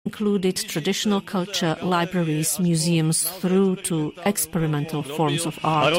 included traditional culture, libraries, museums, through to experimental forms of art.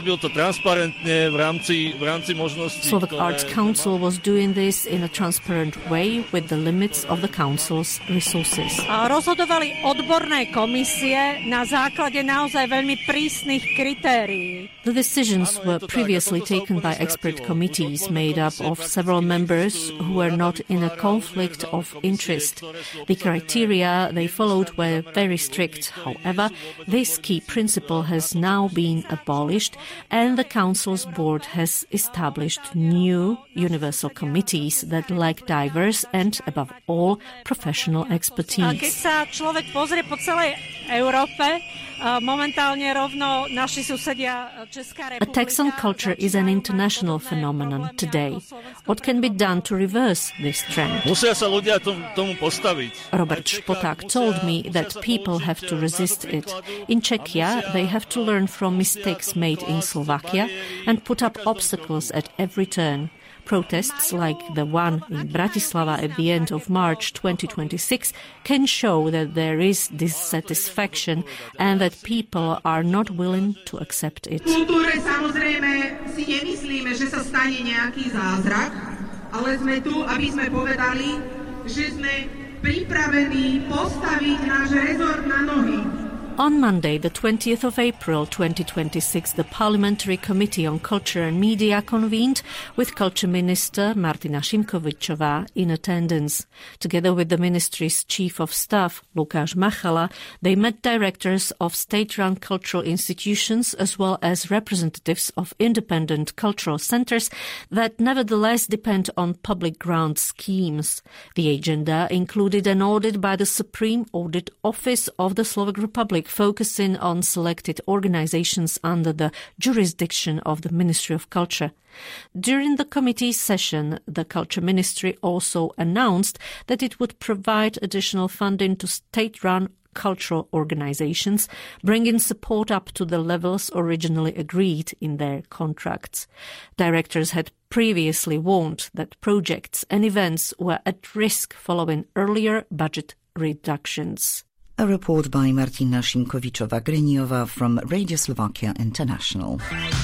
Slovak Arts Council was doing this in a transparent way with the limits of the council's resources. Rozhodovali odborné komisie na základe naozaj veľmi prísnych kritérií. The decisions were previously taken by expert committees made up of several members who were not in a conflict of interest. The criteria they followed were very strict. However, this key principle has now been abolished, and the Council's board has established new universal committees that lack diverse and, above all, professional expertise. Keď sa človek pozrie po celej Európe, momentálne rovno naši susedia Česká republika. A tax on culture is an international phenomenon today. What can be done to reverse this trend? Musia sa ľudia tomu postaviť. Robert Špoták told me that people have to resist it. In Czechia, they have to learn from mistakes made in Slovakia and put up obstacles at every turn. Protests like the one in Bratislava at the end of March 2026 can show that there is dissatisfaction and that people are not willing to accept it. Kultúre samozrejme si nemyslíme, že sa stane nejaký zázrak, ale sme tu, aby sme povedali, že sme pripravení postaviť náš rezort na nohy. On Monday, the 20th of April 2026, the Parliamentary Committee on Culture and Media convened with Culture Minister Martina Šimkovičová in attendance. Together with the ministry's Chief of Staff, Lukáš Machala, they met directors of state-run cultural institutions as well as representatives of independent cultural centres that nevertheless depend on public grant schemes. The agenda included an audit by the Supreme Audit Office of the Slovak Republic, focusing on selected organizations under the jurisdiction of the Ministry of Culture. During the committee's session, the Culture Ministry also announced that it would provide additional funding to state-run cultural organizations, bringing support up to the levels originally agreed in their contracts. Directors had previously warned that projects and events were at risk following earlier budget reductions. A report by Martina Šimkovičová-Greniová from Radio Slovakia International.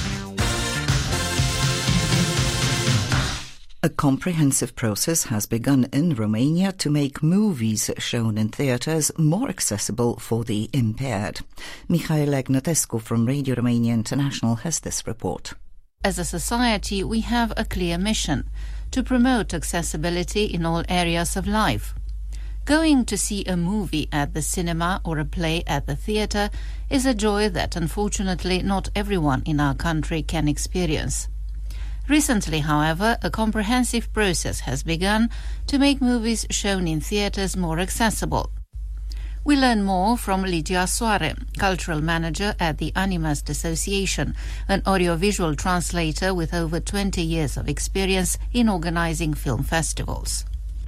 A comprehensive process has begun in Romania to make movies shown in theatres more accessible for the impaired. Mihail Egnatescu from Radio Romania International has this report. As a society, we have a clear mission to promote accessibility in all areas of life. Going to see a movie at the cinema or a play at the theatre is a joy that unfortunately not everyone in our country can experience. Recently, however, a comprehensive process has begun to make movies shown in theatres more accessible. We learn more from Lidia Soare, cultural manager at the Animast Association, an audiovisual translator with over 20 years of experience in organising film festivals.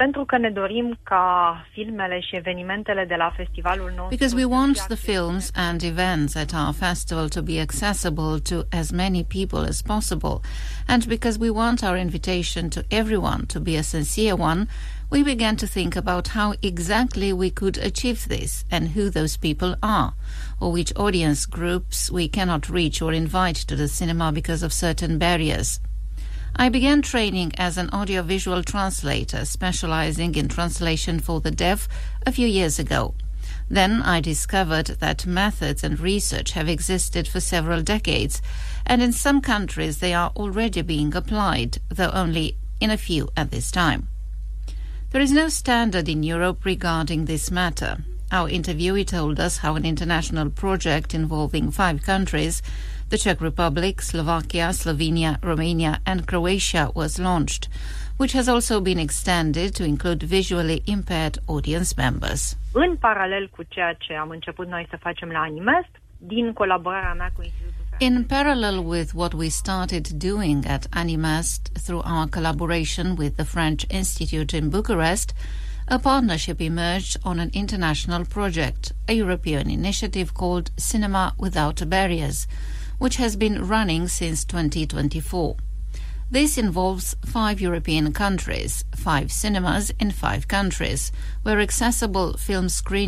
Because we want the films and events at our festival to be accessible to as many people as possible, and because we want our invitation to everyone to be a sincere one, we began to think about how exactly we could achieve this and who those people are, or which audience groups we cannot reach or invite to the cinema because of certain barriers. I began training as an audiovisual translator, specializing in translation for the deaf a few years ago. Then I discovered that methods and research have existed for several decades, and in some countries they are already being applied, though only in a few at this time. There is no standard in Europe regarding this matter. Our interviewee told us how an international project involving 5 countries, the Czech Republic, Slovakia, Slovenia, Romania and Croatia, was launched, which has also been extended to include visually impaired audience members. În paralel cu ceea ce am început noi să facem la Animast, din colaborarea mea cu Institutul. In parallel with what we started doing at Animast through our collaboration with the French Institute in Bucharest, a partnership emerged on an international project, a European initiative called Cinema Without Barriers, which has been running since 2024. This involves 5 European countries, 5 cinemas in 5 countries, where accessible film screening